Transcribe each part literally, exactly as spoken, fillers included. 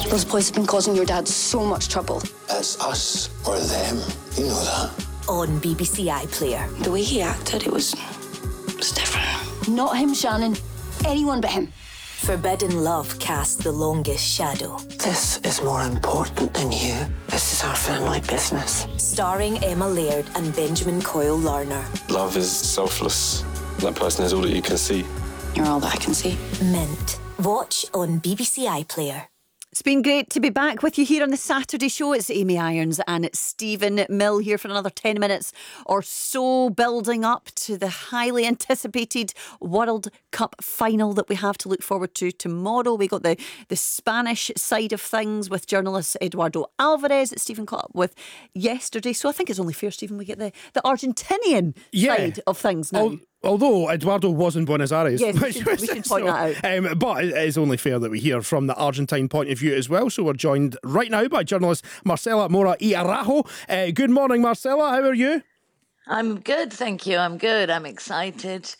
Those boys have been causing your dad so much trouble. It's us or them. You know that. On B B C iPlayer. The way he acted, it was... it was different. Not him, Shannon. Anyone but him. Forbidden Love casts the longest shadow. This is more important than you. This is our family business. Starring Emma Laird and Benjamin Coyle Larner. Love is selfless. That person is all that you can see. You're all that I can see. Mint. Watch on B B C iPlayer. It's been great to be back with you here on the Saturday show. It's Amy Irons and it's Stephen Mill here for another ten minutes or so, building up to the highly anticipated World Cup final that we have to look forward to tomorrow. We got the, the Spanish side of things with journalist Eduardo Alvarez that Stephen caught up with yesterday. So I think it's only fair, Stephen, we get the, the Argentinian yeah. side of things now. Al- Although Eduardo was in Buenos Aires. Yes, we should, we should point so, that out. Um, but it is only fair that we hear from the Argentine point of view as well. So we're joined right now by journalist Marcela Mora y Araujo. Uh, good morning, Marcela. How are you? I'm good, thank you. I'm good. I'm excited.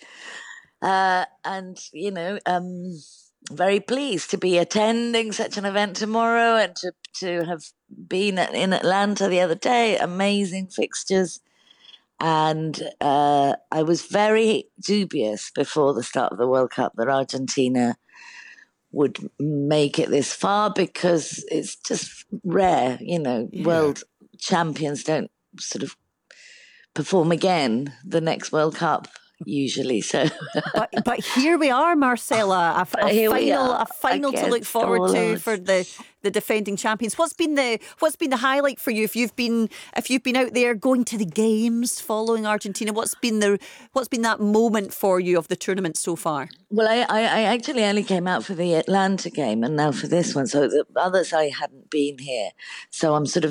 Uh, and, you know, um, very pleased to be attending such an event tomorrow and to, to have been in Atlanta the other day. Amazing fixtures. And uh, I was very dubious before the start of the World Cup that Argentina would make it this far because it's just rare, you know, yeah. world champions don't sort of perform again the next World Cup usually. So, but, but here we are, Marcela, a, a final, a final to look forward to for the, the defending champions. What's been the what's been the highlight for you if you've been if you've been out there going to the games, following Argentina? What's been the what's been that moment for you of the tournament so far? Well, I, I, I actually only came out for the Atlanta game and now for this one. So the others I hadn't been here. So I'm sort of